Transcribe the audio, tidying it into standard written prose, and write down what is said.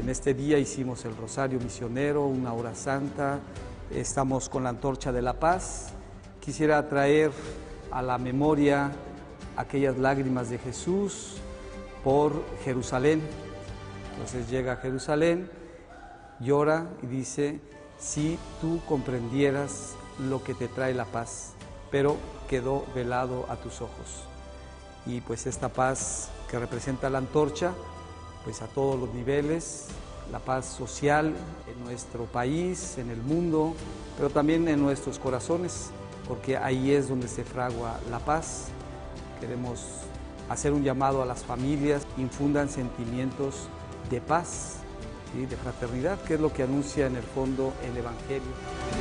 En este día hicimos el Rosario Misionero, una hora santa, estamos con la Antorcha de la Paz. Quisiera traer a la memoria aquellas lágrimas de Jesús por Jerusalén. Entonces llega a Jerusalén, llora y dice: si tú comprendieras lo que te trae la paz, pero quedó velado a tus ojos. Y pues esta paz que representa la antorcha, pues a todos los niveles, la paz social en nuestro país, en el mundo, pero también en nuestros corazones, porque ahí es donde se fragua la paz. Queremos hacer un llamado a las familias, infundan sentimientos de paz, ¿sí?, de fraternidad, que es lo que anuncia en el fondo el Evangelio.